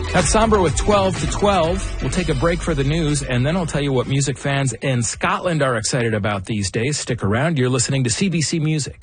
That's Somber with 12 to 12. We'll take a break for the news, and then I'll tell you what music fans in Scotland are excited about these days. Stick around. You're listening to CBC Music.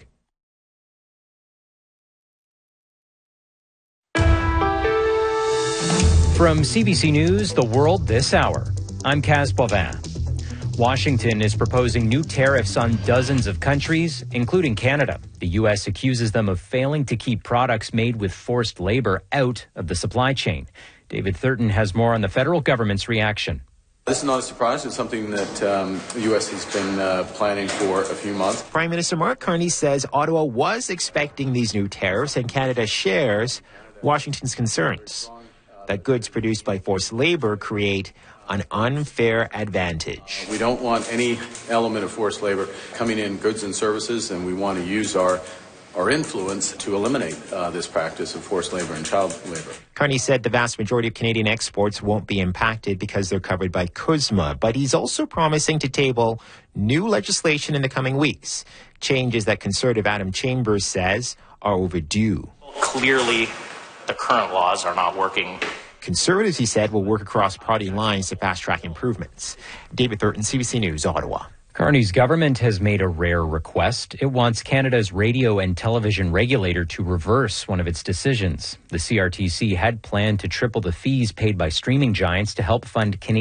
From CBC News, The World This Hour, I'm Kaz Bovin. Washington is proposing new tariffs on dozens of countries, including Canada. The U.S. accuses them of failing to keep products made with forced labor out of the supply chain. David Thurton has more on the federal government's reaction. This is not a surprise. It's something that the U.S. has been planning for a few months. Prime Minister Mark Carney says Ottawa was expecting these new tariffs, and Canada shares Washington's concerns that goods produced by forced labor create an unfair advantage. We don't want any element of forced labor coming in goods and services, and we want to use our influence to eliminate this practice of forced labor and child labor. Carney said the vast majority of Canadian exports won't be impacted because they're covered by CUSMA, but he's also promising to table new legislation in the coming weeks, changes that Conservative Adam Chambers says are overdue. Clearly, the current laws are not working. Conservatives, he said, will work across party lines to fast-track improvements. David Thurton, CBC News, Ottawa. Carney's government has made a rare request. It wants Canada's radio and television regulator to reverse one of its decisions. The CRTC had planned to triple the fees paid by streaming giants to help fund Canadian